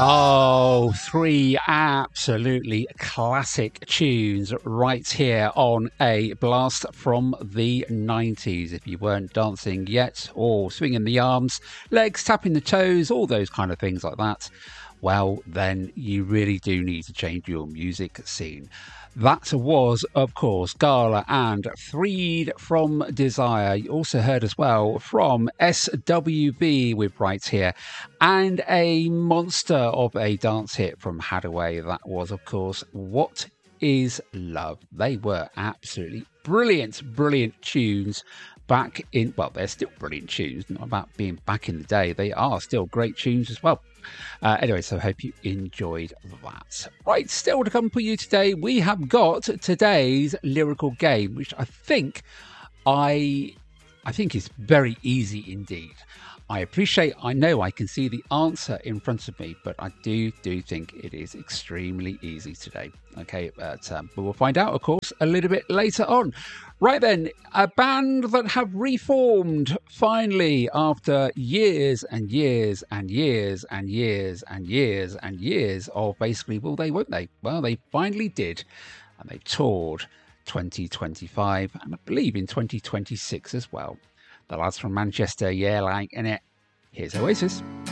Oh, three absolutely classic tunes right here on a blast from the 90s. If you weren't dancing yet or swinging the arms, legs, tapping the toes, all those kind of things like that, well, then you really do need to change your music scene. That was, of course, Gala and Freed from Desire. You also heard as well from SWB with Right Here, and a monster of a dance hit from Hadaway. That was, of course, What Is Love. They were absolutely brilliant, brilliant tunes back in, well, they're still brilliant tunes, not about being back in the day. They are still great tunes as well. Anyway, so I hope you enjoyed that. Right, still to come for you today, we have got today's lyrical game, which I think is very easy indeed. I know I can see the answer in front of me, but I do think it is extremely easy today. Okay, but we'll find out, of course, a little bit later on. Right then, a band that have reformed finally after years and years and years and years and years and years of basically, will they, won't they? Well, they finally did, and they toured 2025 and I believe in 2026 as well. The lads from Manchester, yeah, like in it. Here's Oasis.